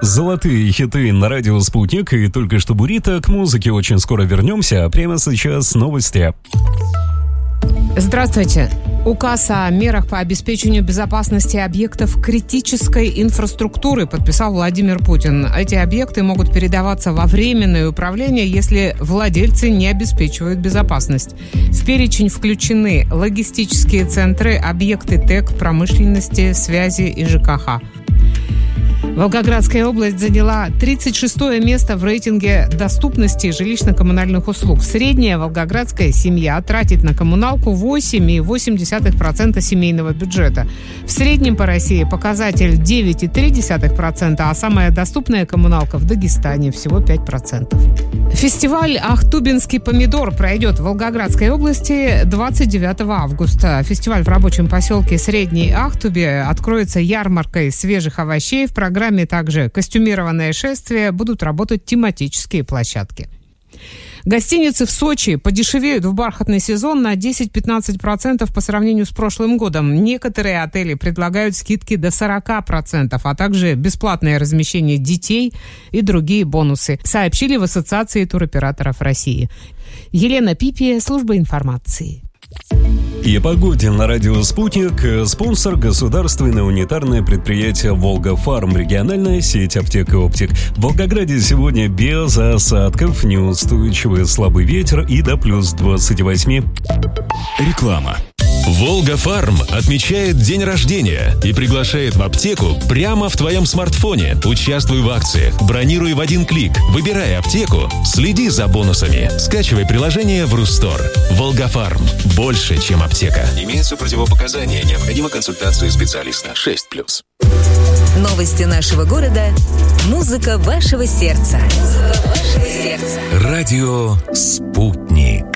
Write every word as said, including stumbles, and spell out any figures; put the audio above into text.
Золотые хиты на радио «Спутник» и только что «Бурито». К музыке очень скоро вернемся, а прямо сейчас новости. Здравствуйте. Указ о мерах по обеспечению безопасности объектов критической инфраструктуры подписал Владимир Путин. Эти объекты могут передаваться во временное управление, если владельцы не обеспечивают безопасность. В перечень включены логистические центры, объекты ТЭК, промышленности, связи и ЖКХ. Волгоградская область заняла тридцать шестое место в рейтинге доступности жилищно-коммунальных услуг. Средняя волгоградская семья тратит на коммуналку восемь целых восемь десятых процента семейного бюджета. В среднем по России показатель девять целых три десятых процента, а самая доступная коммуналка в Дагестане всего пять процентов. Фестиваль «Ахтубинский помидор» пройдет в Волгоградской области двадцать девятого августа. Фестиваль в рабочем поселке Средней Ахтубе откроется ярмаркой свежих овощей. В программе также костюмированное шествие, будут работать тематические площадки. Гостиницы в Сочи подешевеют в бархатный сезон на десять-пятнадцать процентов по сравнению с прошлым годом. Некоторые отели предлагают скидки до сорок процентов, а также бесплатное размещение детей и другие бонусы, сообщили в Ассоциации туроператоров России. Елена Пипи, служба информации. И о погоде на радио «Спутник». Спонсор — государственное унитарное предприятие «Волга-Фарм», региональная сеть аптек и оптик. В Волгограде сегодня без осадков, неустойчивый слабый ветер и до плюс двадцать восемь. Реклама. «Волга-Фарм» отмечает день рождения и приглашает в аптеку прямо в твоем смартфоне. Участвуй в акциях, бронируй в один клик, выбирай аптеку, следи за бонусами. Скачивай приложение в Рустор. «Волга-Фарм» – больше, чем аптека. Имеются противопоказания, необходима консультация специалиста. шесть плюс. Новости нашего города. Музыка вашего сердца. Музыка вашего сердца. Радио «Спутник».